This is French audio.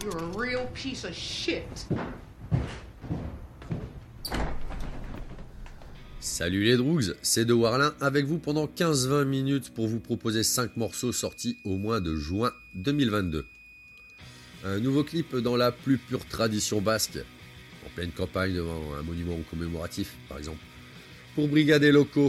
You're a real piece of shit. Salut les Droogs, c'est De Warlin avec vous pendant 15-20 minutes pour vous proposer 5 morceaux sortis au mois de juin 2022. Un nouveau clip dans la plus pure tradition basque, en pleine campagne devant un monument commémoratif par exemple, pour brigader locaux